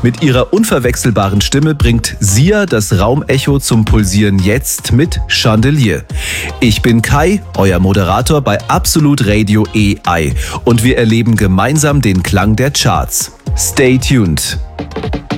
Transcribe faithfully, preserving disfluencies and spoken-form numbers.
Mit ihrer unverwechselbaren Stimme bringt Sia das Raumecho zum Pulsieren jetzt mit Chandelier. Ich bin Kai, euer Moderator bei Absolut Radio A I und wir erleben gemeinsam den Klang der Charts. Stay tuned!